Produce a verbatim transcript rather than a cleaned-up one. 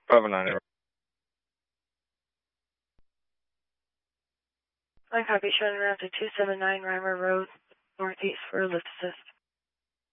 five nine. I copy, showing around to two seven nine Reimer Road, Northeast for a lift assist.